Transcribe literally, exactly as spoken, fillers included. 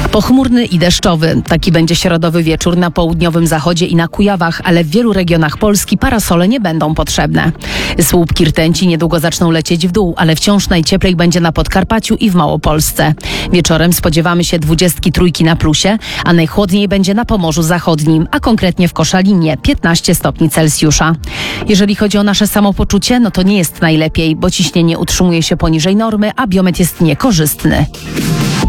Pochmurny i deszczowy. Taki będzie środowy wieczór na południowym zachodzie i na Kujawach, ale w wielu regionach Polski parasole nie będą potrzebne. Słupki rtęci niedługo zaczną lecieć w dół, ale wciąż najcieplej będzie na Podkarpaciu i w Małopolsce. Wieczorem spodziewamy się dwudziestki trójki na plusie, a najchłodniej będzie na Pomorzu Zachodnim, a konkretnie w Koszalinie piętnaście stopni Celsjusza. Jeżeli chodzi o nasze samopoczucie, no to nie jest najlepiej, bo ciśnienie utrzymuje się poniżej normy, a biometr jest niekorzystny.